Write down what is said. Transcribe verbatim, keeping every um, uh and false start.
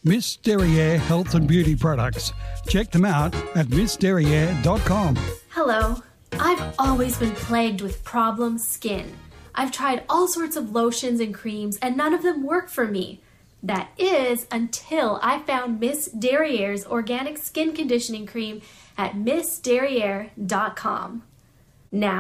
Miss Derriere Health and Beauty Products. Check them out at miss derriere dot com. Hello. I've always been plagued with problem skin. I've tried all sorts of lotions and creams and none of them work for me. That is until I found Miss Derriere's organic skin conditioning cream at miss derriere dot com. Now